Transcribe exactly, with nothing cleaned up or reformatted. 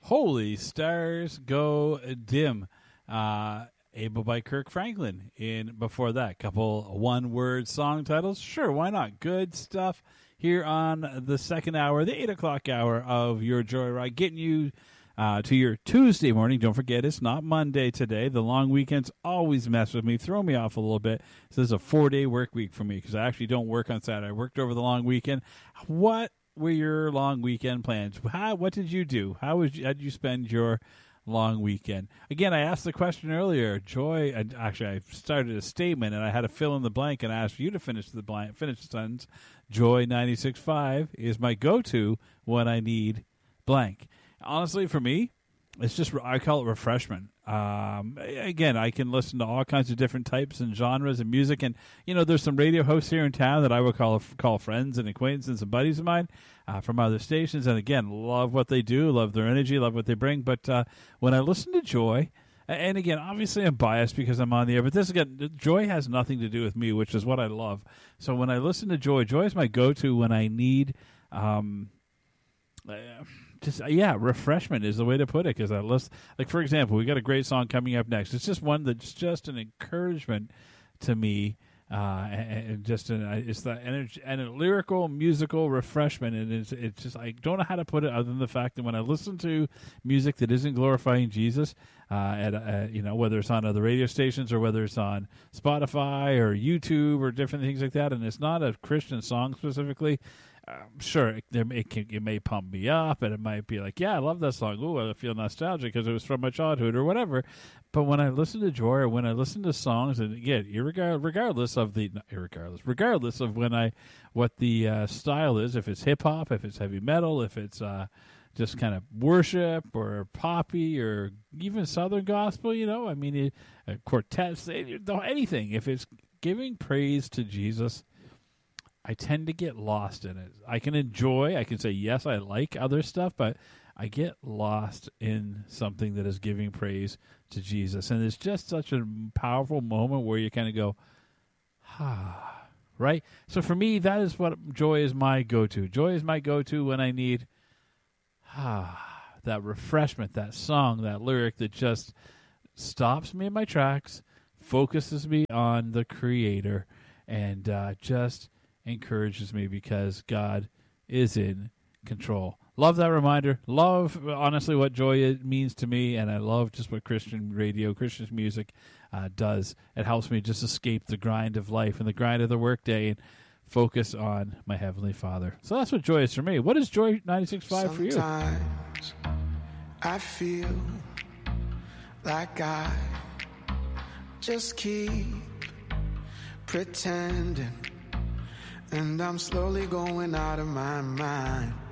Holy Stars Go Dim. Uh, Able by Kirk Franklin. In before that, a couple one-word song titles. Sure, why not? Good stuff here on the second hour, the eight o'clock hour of your Joyride, getting you uh, to your Tuesday morning. Don't forget, it's not Monday today. The long weekends always mess with me, throw me off a little bit. So this is a four-day work week for me because I actually don't work on Saturday. I worked over the long weekend. What were your long weekend plans? How, what did you do? How, was, how did you spend your long weekend? Again, I asked the question earlier. Joy, actually, I started a statement and I had to fill in the blank and I asked you to finish the blank, finish the sentence. Joy ninety-six point five is my go-to when I need blank. Honestly, for me, it's just, I call it refreshment. Um, again, I can listen to all kinds of different types and genres of music. And, you know, there's some radio hosts here in town that I would call call friends and acquaintances and buddies of mine uh, from other stations. And, again, love what they do, love their energy, love what they bring. But uh, when I listen to Joy, and, again, obviously I'm biased because I'm on the air, but this, again, Joy has nothing to do with me, which is what I love. So when I listen to Joy, Joy is my go-to when I need um, – uh, Just yeah, refreshment is the way to put it. Because I list, like for example, we got a great song coming up next. It's just one that's just an encouragement to me, uh, and, and just an, it's the energy and a lyrical, musical refreshment. And it's it's just I don't know how to put it other than the fact that when I listen to music that isn't glorifying Jesus, uh, at uh, you know whether it's on other radio stations or whether it's on Spotify or YouTube or different things like that, and it's not a Christian song specifically. Um, sure, it, it, can, it may pump me up, and it might be like, yeah, I love that song. Ooh, I feel nostalgic because it was from my childhood or whatever. But when I listen to Joy, or when I listen to songs, and again, irregard, regardless of the, regardless, regardless of when I, what the uh, style is, if it's hip hop, if it's heavy metal, if it's uh, just kind of worship or poppy or even Southern gospel, you know, I mean, it, uh, quartets, anything. If it's giving praise to Jesus, I tend to get lost in it. I can enjoy, I can say, yes, I like other stuff, but I get lost in something that is giving praise to Jesus. And it's just such a powerful moment where you kind of go, ah, right? So for me, that is what Joy is my go-to. Joy is my go-to when I need ah, that refreshment, that song, that lyric that just stops me in my tracks, focuses me on the Creator, and uh, just encourages me because God is in control. Love that reminder. Love, honestly, what Joy means to me, and I love just what Christian radio, Christian music uh, does. It helps me just escape the grind of life and the grind of the workday and focus on my Heavenly Father. So that's what Joy is for me. What is Joy ninety-six point five for you? Sometimes I feel like I just keep pretending, and I'm slowly going out of my mind.